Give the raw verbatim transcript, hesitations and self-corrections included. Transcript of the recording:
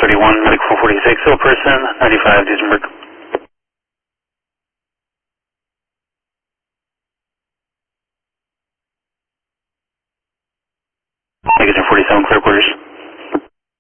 thirty-one, Medic four forty-six, Hill Person, ninety-five, Duesenberg. Negative forty-seven, clear quarters.